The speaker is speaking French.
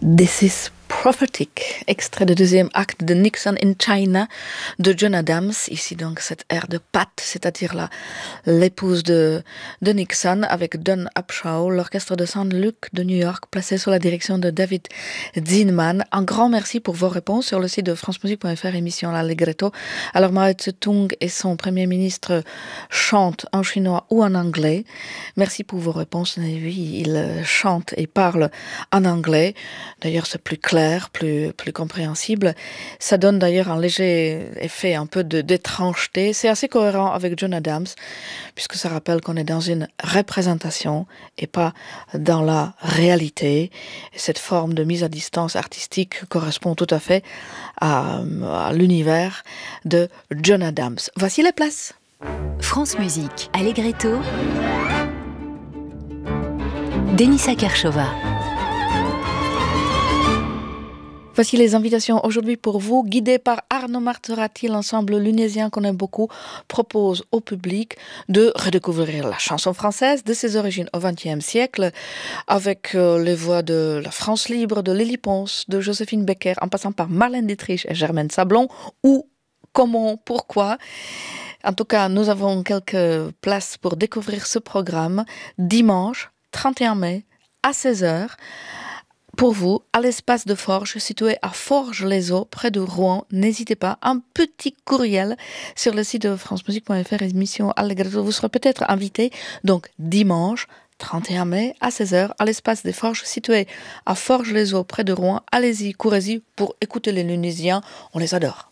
This is Prophetic, extrait du deuxième acte de Nixon in China de John Adams. Ici donc cette air de Pat, c'est-à-dire l'épouse de Nixon avec Don Upshaw, l'orchestre de St. Luc de New York placé sous la direction de David Zinman. Un grand merci pour vos réponses sur le site de francemusique.fr, émission L'Allegretto. Alors Mao Tse-tung et son premier ministre chantent en chinois ou en anglais. Merci pour vos réponses. Oui, ils chantent et parlent en anglais. D'ailleurs, c'est plus clair, plus compréhensible. Ça donne d'ailleurs un léger effet un peu d'étrangeté. C'est assez cohérent avec John Adams, puisque ça rappelle qu'on est dans une représentation et pas dans la réalité. Et cette forme de mise à distance artistique correspond tout à fait à l'univers de John Adams. Voici les places. France Musique, Allegretto, Denisa Kershova. Voici les invitations aujourd'hui pour vous, guidés par Arno Martorati, l'ensemble lunésien qu'on aime beaucoup, propose au public de redécouvrir la chanson française de ses origines au XXe siècle, avec les voix de la France libre, de Lily Pons, de Joséphine Baker, en passant par Marlène Dietrich et Germaine Sablon, ou comment, pourquoi. En tout cas, nous avons quelques places pour découvrir ce programme dimanche 31 mai à 16h. Pour vous, à l'espace de Forges, situé à Forges-les-Eaux, près de Rouen. N'hésitez pas, un petit courriel sur le site de francemusique.fr, émission Allegretto. Vous serez peut-être invité, donc dimanche 31 mai à 16h, à l'espace des Forges, situé à Forges-les-Eaux, près de Rouen. Allez-y, courez-y pour écouter les Lunésiens, on les adore.